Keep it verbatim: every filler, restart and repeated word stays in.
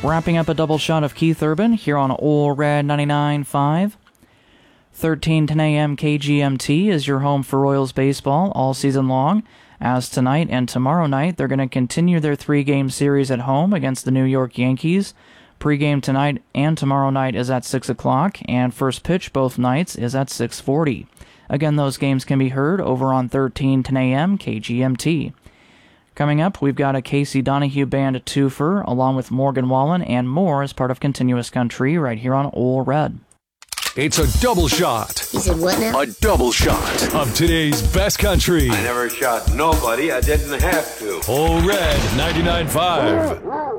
Wrapping up a double shot of Keith Urban here on Ole Red ninety-nine point five. thirteen ten a.m. K G M T is your home for Royals baseball all season long, as tonight and tomorrow night they're going to continue their three-game series at home against the New York Yankees. Pre-game tonight and tomorrow night is at six o'clock, and first pitch both nights is at six forty. Again, those games can be heard over on thirteen ten a.m. K G M T. Coming up, we've got a Casey Donahue Band twofer, along with Morgan Wallen and more as part of Continuous Country right here on Ole Red. It's a double shot. He said what now? A double shot of today's best country. I never shot nobody. I didn't have to. Ole Red ninety-nine point five.